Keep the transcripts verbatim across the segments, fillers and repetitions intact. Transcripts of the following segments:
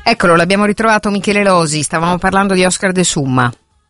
Eccolo, l'abbiamo ritrovato Michele Losi, stavamo parlando di Oscar De Summa.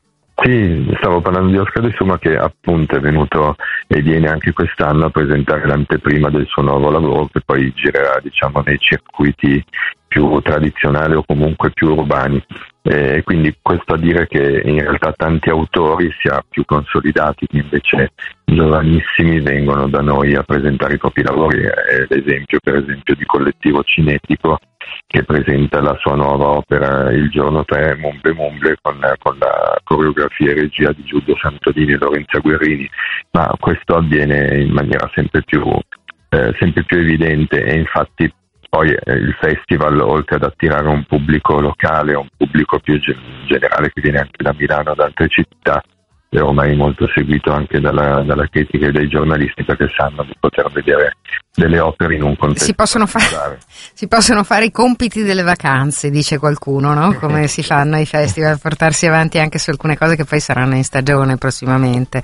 Sì, stavo parlando di Oscar De Summa, che appunto è venuto e viene anche quest'anno a presentare l'anteprima del suo nuovo lavoro, che poi girerà, diciamo, nei circuiti più tradizionali o comunque più urbani. E quindi questo a dire che in realtà tanti autori, sia più consolidati che invece giovanissimi, vengono da noi a presentare i propri lavori. È l'esempio per esempio di Collettivo Cinetico, che presenta la sua nuova opera il giorno tre, Mumble Mumble, con, con la coreografia e regia di Giulio Santolini e Lorenza Guerrini, ma questo avviene in maniera sempre più, eh, sempre più evidente, e infatti poi eh, il festival, oltre ad attirare un pubblico locale, un pubblico più gen- generale che viene anche da Milano e da altre città, è ormai molto seguito anche dalla, dalla critica e dai giornalisti, perché sanno di poter vedere delle opere in un contesto si possono fare si possono fare i compiti delle vacanze, dice qualcuno, no? Come si fanno ai festival, portarsi avanti anche su alcune cose che poi saranno in stagione prossimamente.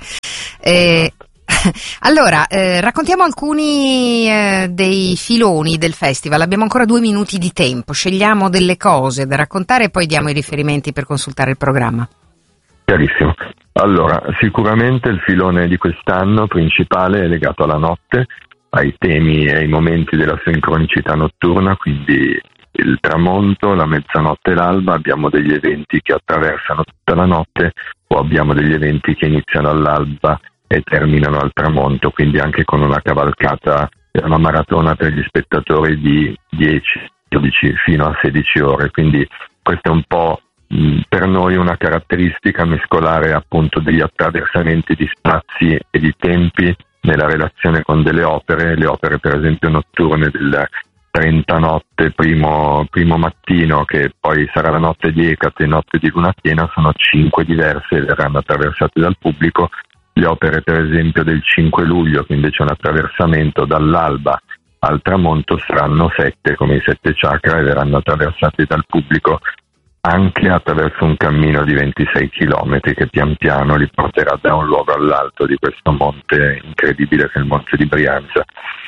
E allora, eh, raccontiamo alcuni eh, dei filoni del festival. Abbiamo ancora due minuti di tempo, scegliamo delle cose da raccontare e poi diamo i riferimenti per consultare il programma. Chiarissimo. Allora, sicuramente il filone di quest'anno principale è legato alla notte, ai temi e ai momenti della sincronicità notturna, quindi il tramonto, la mezzanotte e l'alba. Abbiamo degli eventi che attraversano tutta la notte, o abbiamo degli eventi che iniziano all'alba e terminano al tramonto, quindi anche con una cavalcata e una maratona per gli spettatori di dieci, dodici fino a sedici ore. Quindi questo è un po' per noi una caratteristica, mescolare appunto degli attraversamenti di spazi e di tempi nella relazione con delle opere. Le opere per esempio notturne del trenta notte, primo, primo mattino, che poi sarà la notte di Ecate, notte di luna piena, sono cinque diverse e verranno attraversate dal pubblico. Le opere per esempio del cinque luglio, che invece è un attraversamento dall'alba al tramonto, saranno sette, come i sette chakra, e verranno attraversate dal pubblico anche attraverso un cammino di ventisei chilometri che pian piano li porterà da un luogo all'altro di questo monte incredibile che è il Monte di Brianza.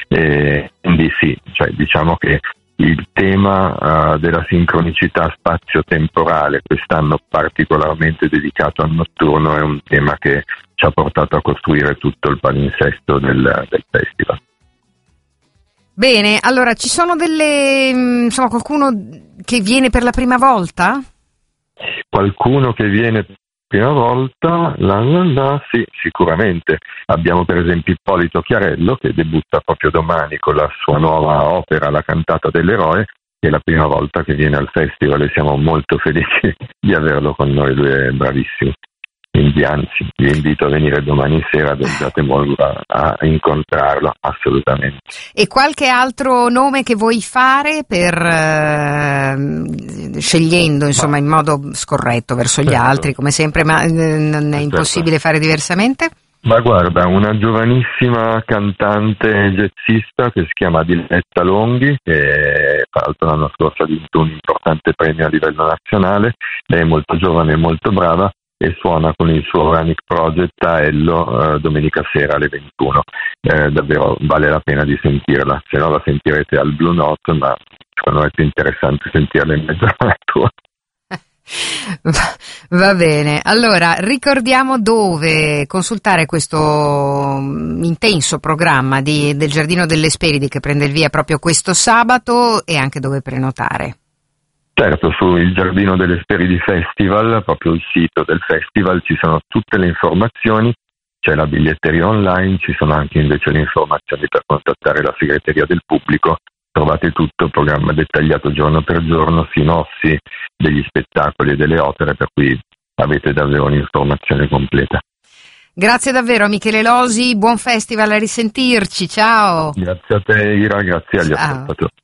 E quindi sì, cioè diciamo che il tema uh, della sincronicità spazio-temporale, quest'anno particolarmente dedicato al notturno, è un tema che ci ha portato a costruire tutto il palinsesto del, del festival. Bene, allora ci sono delle, insomma, qualcuno che viene per la prima volta? Qualcuno che viene per la prima volta, la, la, la, sì, sicuramente. Abbiamo per esempio Ippolito Chiarello, che debutta proprio domani con la sua nuova opera, La cantata dell'eroe, che è la prima volta che viene al festival e siamo molto felici di averlo con noi, lui è bravissimo. Quindi anzi, vi invito a venire domani sera, date molto a incontrarlo, assolutamente. E qualche altro nome che vuoi fare per eh, scegliendo insomma in modo scorretto verso gli certo. altri, come sempre, ma eh, non è impossibile certo. fare diversamente? Ma guarda, una giovanissima cantante jazzista che si chiama Diletta Longhi, che tra l'altro l'anno scorso ha vinto un importante premio a livello nazionale, lei è molto giovane e molto brava, e suona con il suo Ranic Project a Ello eh, domenica sera alle ventuno. Eh, davvero vale la pena di sentirla, se no la sentirete al Blue Note, ma secondo me è più interessante sentirla in mezzo alla natura. Va bene, allora ricordiamo dove consultare questo intenso programma di, del Giardino delle Esperidi, che prende il via proprio questo sabato, e anche dove prenotare. Certo, sul Giardino delle Esperidi Festival, proprio il sito del festival, ci sono tutte le informazioni, c'è la biglietteria online, ci sono anche invece le informazioni per contattare la segreteria del pubblico, trovate tutto, programma dettagliato giorno per giorno, sinossi degli spettacoli e delle opere, per cui avete davvero un'informazione completa. Grazie davvero Michele Losi, buon festival, a risentirci, ciao! Grazie a te Ira, grazie agli ascoltatori.